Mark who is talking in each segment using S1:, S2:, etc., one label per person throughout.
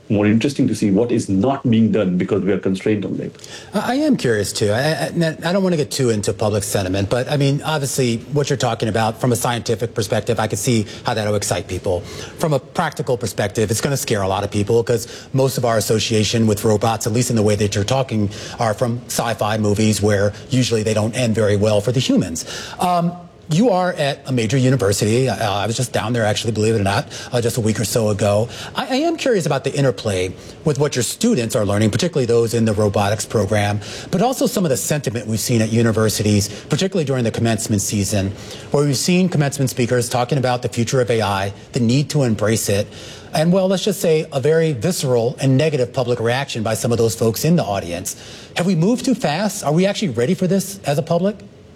S1: more interesting to see what is not being done because we are constrained on labor.
S2: I am curious too. I don't want to get too into public sentiment, but I mean, obviously what you're talking about from a scientific perspective, I can see how that will excite people. From a practical perspective, it's going to scare a lot of people because most of our association with robots, at least in the way that you're talking, are from sci-fi movies where usually they don't end very well for the humans. You are at a major university. I was just down there, actually, believe it or not, just a week or so ago. I am curious about the interplay with what your students are learning, particularly those in the robotics program, but also some of the sentiment we've seen at universities, particularly during the commencement season, where we've seen commencement speakers talking about the future of AI, the need to embrace it, and, well, let's just say a very visceral and negative public reaction by some of those folks in the audience. Have we moved too fast? Are we actually ready for this as a public?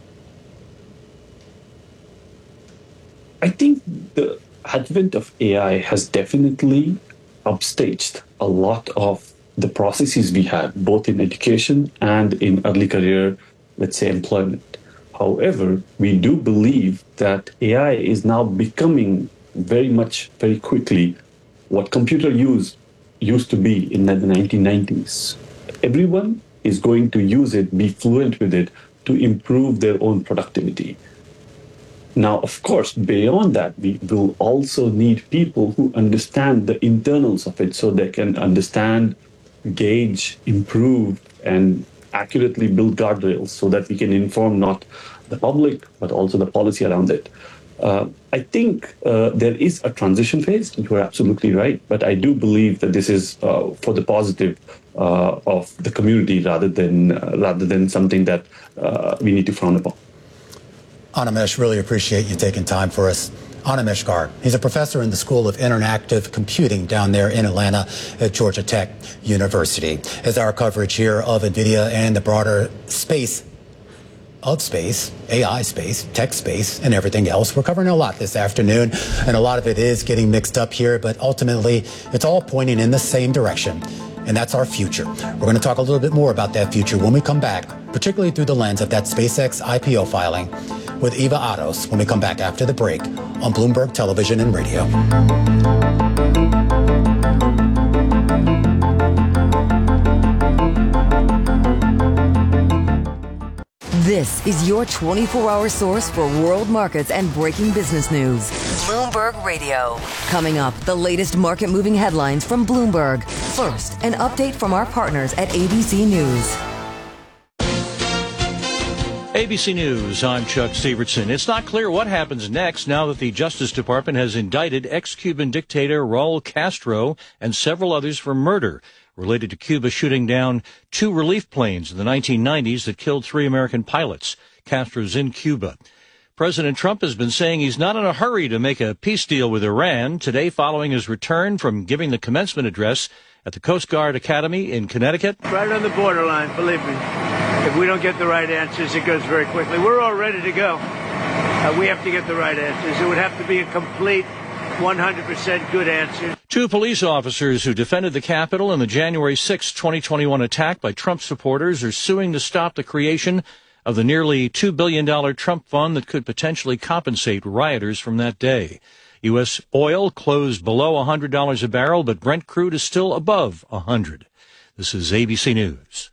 S1: I think the advent of AI has definitely upstaged a lot of the processes we had, both in education and in early career, let's say, employment. However, we do believe that AI is now becoming very quickly what computer use used to be in the 1990s. Everyone is going to use it, be fluent with it, to improve their own productivity. Now, of course, beyond that, we will also need people who understand the internals of it so they can understand, gauge, improve, and accurately build guardrails so that we can inform not the public, but also the policy around it. I think there is a transition phase. You're absolutely right. But I do believe that this is for the positive of the community rather than something that we need to frown upon.
S2: Animesh, really appreciate you taking time for us. Animesh Garg, he's a professor in the School of Interactive Computing down there in Atlanta at Georgia Tech University. As our coverage here of NVIDIA and the broader space, AI space, tech space, and everything else. We're covering a lot this afternoon, and a lot of it is getting mixed up here, but ultimately, it's all pointing in the same direction, and that's our future. We're going to talk a little bit more about that future when we come back, particularly through the lens of that SpaceX IPO filing, with Eva Ados when we come back after the break on Bloomberg Television and Radio.
S3: This is your 24-hour source for world markets and breaking business news. Bloomberg Radio. Coming up, the latest market-moving headlines from Bloomberg. First, an update from our partners at ABC News.
S4: ABC News, I'm Chuck Steverson. It's not clear what happens next now that the Justice Department has indicted ex-Cuban dictator Raul Castro and several others for murder related to Cuba shooting down 2 relief planes in the 1990s that killed 3 American pilots. Castro's in Cuba. President Trump has been saying he's not in a hurry to make a peace deal with Iran today following his return from giving the commencement address at the Coast Guard Academy in Connecticut.
S5: Right on the borderline, believe me. If we don't get the right answers, it goes very quickly. We're all ready to go. We have to get the right answers. It would have to be a complete 100% good answer. 2 police officers who defended the Capitol in the January 6, 2021 attack by Trump supporters are suing to stop the creation of the nearly $2 billion Trump fund that could potentially compensate rioters from that day. U.S. oil closed below $100 a barrel, but Brent crude is still above $100. This is ABC News.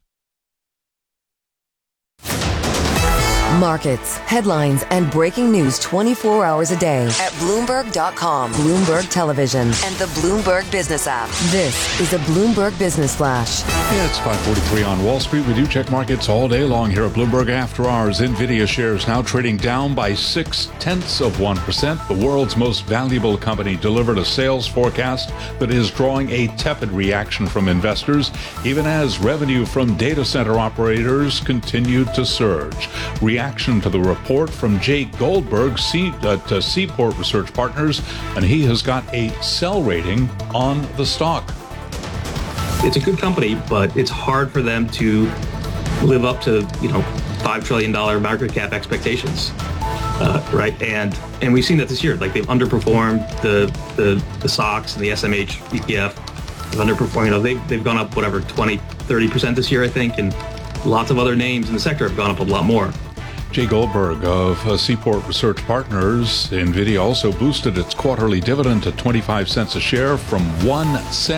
S3: Markets, headlines, and breaking news 24 hours a day at Bloomberg.com, Bloomberg Television, and the Bloomberg Business app. This is a Bloomberg Business Flash.
S6: Yeah, it's 5:43 on Wall Street. We do check markets all day long here at Bloomberg After Hours. NVIDIA shares now trading down by 0.6%. The world's most valuable company delivered a sales forecast that is drawing a tepid reaction from investors, even as revenue from data center operators continued to surge. Reaction to the report from Jake Goldberg to Seaport Research Partners, and he has got a sell rating on the stock.
S7: It's a good company, but it's hard for them to live up to, $5 trillion market cap expectations, right? And we've seen that this year. Like, they've underperformed the SOX and the SMH ETF. They've underperformed. They've gone up 20-30% this year, I think, and lots of other names in the sector have gone up a lot more.
S6: Jay Goldberg of Seaport Research Partners. NVIDIA also boosted its quarterly dividend to 25 cents a share from 1 cent.